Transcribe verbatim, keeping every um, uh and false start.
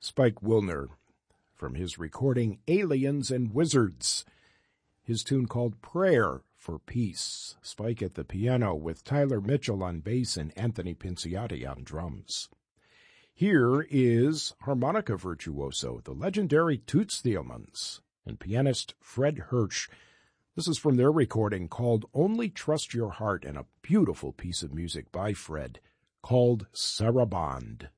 Spike Wilner from his recording Aliens and Wizards. His tune called Prayer for Peace. Spike at the piano with Tyler Mitchell on bass and Anthony Pinciotti on drums. Here is harmonica virtuoso, the legendary Toots Thielemans, and pianist Fred Hirsch. This is from their recording called Only Trust Your Heart, and a beautiful piece of music by Fred called Saraband.